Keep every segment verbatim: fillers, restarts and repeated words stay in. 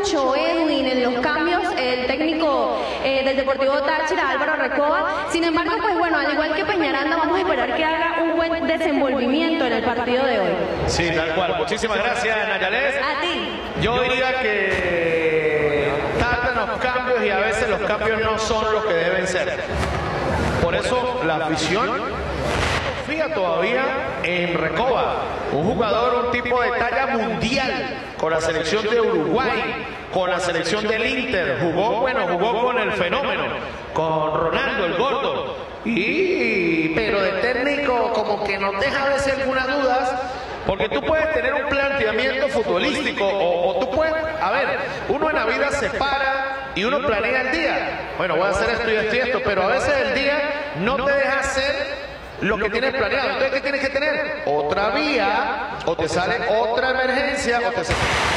mucho, Edwin, en los cambios, el técnico eh, del Deportivo Táchira, Álvaro Recoba. Sin embargo, pues bueno, al igual que Peñaranda, vamos a esperar que haga un buen desenvolvimiento en el partido de hoy. Sí, tal cual. Muchísimas gracias, Nayales. A ti. Yo diría que tardan los cambios y a veces los cambios no son los que deben ser. Por eso la afición confía todavía en Recoba, un jugador, un tipo de talla mundial, con la selección de Uruguay, con la selección del Inter, jugó, bueno, jugó con el fenómeno, con Ronaldo, el gordo, y pero de técnico como que nos deja a veces algunas dudas, porque tú puedes tener un planteamiento futbolístico, o, o tú puedes, a ver, uno en la vida se para y uno planea el día, bueno, voy a hacer esto y esto y esto, pero a veces el día no te deja hacer lo que tienes planeado. Entonces, ¿qué tienes que tener? Otra vía, o te sale otra emergencia, o te sale...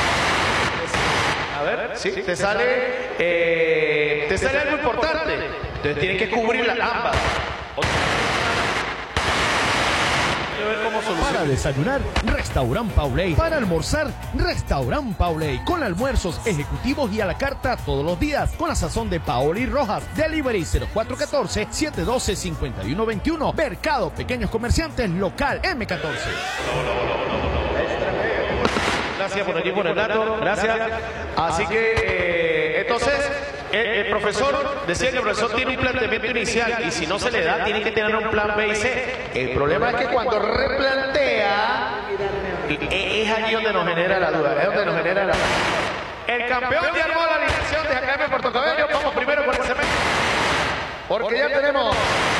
A ver, sí, te sale, eh, te sale algo importante. Entonces tienes que cubrir las ambas. Para desayunar, Restaurant Pauley. Para almorzar, Restaurant Pauley. Con almuerzos ejecutivos y a la carta todos los días. Con la sazón de Paoli Rojas. Delivery cero cuatro uno cuatro, siete uno dos, cinco uno dos uno. Mercado Pequeños Comerciantes Local M catorce. Gracias por aquí por el dato. Gracias. Así que, eh, entonces... El, el profesor decía que el profesor tiene un planteamiento inicial y si no se le da tiene que tener un plan B y C. El problema es que cuando replantea es allí donde nos genera la duda, es donde nos genera la duda. El campeón ya armó la alineación de Academia Puerto Cabello. Vamos primero por el cemento, porque ya tenemos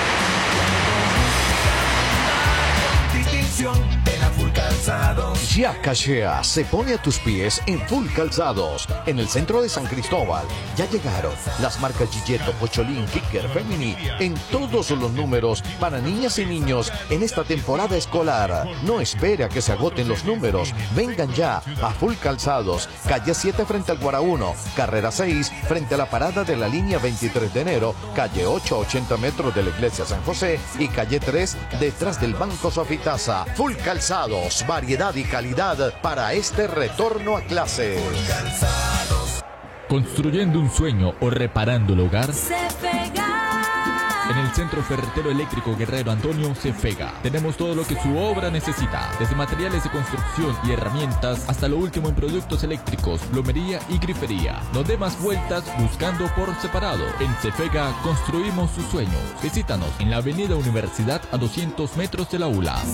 en la Full Calzados. Ya Cachea se pone a tus pies en Full Calzados, en el centro de San Cristóbal. Ya llegaron las marcas Gigetto, Pocholín, Kicker, Femini, en todos los números para niñas y niños en esta temporada escolar. No espere a que se agoten los números. Vengan ya a Full Calzados, calle siete frente al Guara uno, carrera seis frente a la parada de la línea veintitrés de enero, calle ocho a ochenta metros de la iglesia San José y calle tres detrás del Banco Sofitasa. Full Calzados, variedad y calidad para este retorno a clases. Construyendo un sueño o reparando el hogar. En el Centro Ferretero Eléctrico Guerrero Antonio Cefega tenemos todo lo que su obra necesita, desde materiales de construcción y herramientas hasta lo último en productos eléctricos, plomería y grifería. No dé más vueltas buscando por separado. En Cefega construimos sus sueños. Visítanos en la Avenida Universidad a doscientos metros de la U L A.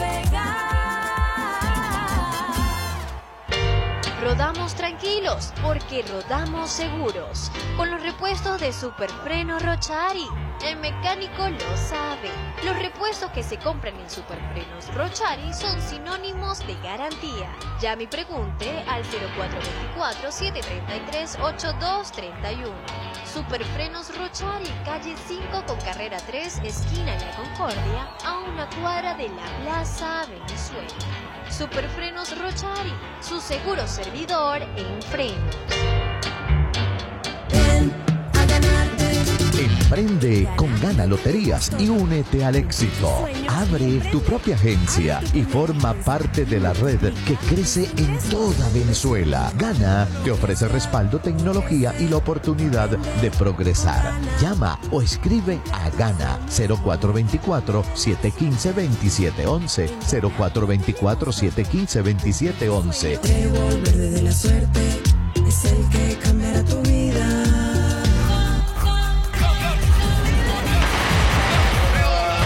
Rodamos tranquilos, porque rodamos seguros. Con los repuestos de Superfreno Rochari, el mecánico lo sabe. Los repuestos que se compran en Superfrenos Rochari son sinónimos de garantía. Llame y pregunte al cero cuatro dos cuatro, siete tres tres, ocho dos tres uno. Superfrenos Rochari, calle cinco con carrera tres, esquina La Concordia, a una cuadra de la Plaza Venezuela. Superfrenos Rochari, su seguro servidor en frenos. Emprende con Gana Loterías y únete al éxito. Abre tu propia agencia y forma parte de la red que crece en toda Venezuela. Gana te ofrece respaldo, tecnología y la oportunidad de progresar. Llama o escribe a Gana cero cuatro dos cuatro, siete uno cinco, dos siete uno uno, cero cuatro dos cuatro, siete uno cinco, dos siete uno uno. Verde de la suerte.